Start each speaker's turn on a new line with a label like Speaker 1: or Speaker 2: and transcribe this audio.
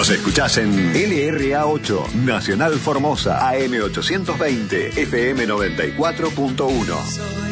Speaker 1: Nos escuchás en LRA8, Nacional Formosa, AM 820, FM 94.1.